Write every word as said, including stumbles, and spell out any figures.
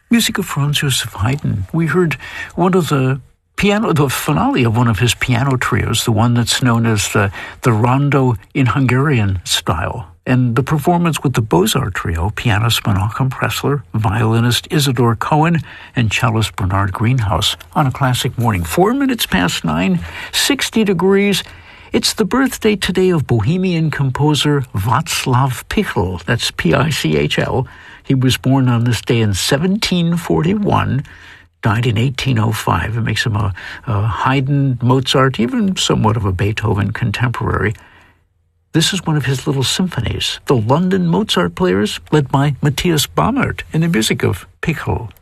Music of Franz Joseph Haydn. We heard one of the piano, the finale of one of his piano trios, the one that's known as the, the Rondo in Hungarian style. And the performance with the Beaux-Arts trio, pianist Menachem Pressler, violinist Isidore Cohen, and cellist Bernard Greenhouse on a classic morning. Four minutes past nine, sixty degrees. It's the birthday today of Bohemian composer Václav Pichl. That's P I C H L. He was born on this day in seventeen forty-one, died in eighteen oh five. It makes him a, a Haydn, Mozart, even somewhat of a Beethoven contemporary. This is one of his little symphonies, the London Mozart Players, led by Matthias Baumert, in the music of Pichl.